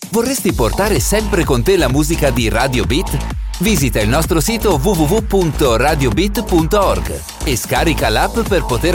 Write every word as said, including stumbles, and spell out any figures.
Vorresti portare sempre con te la musica di Radio Beat? Visita il nostro sito w w w punto radio beat punto org e scarica l'app per poter